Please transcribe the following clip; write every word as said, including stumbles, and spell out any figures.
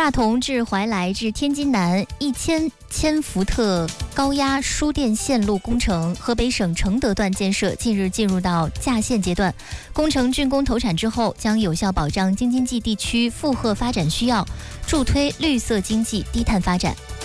大同至怀来至天津南一千千伏特高压输电线路工程，河北省承德段建设近日进入到架线阶段。工程竣工投产之后，将有效保障京津冀地区负荷发展需要，助推绿色经济、低碳发展。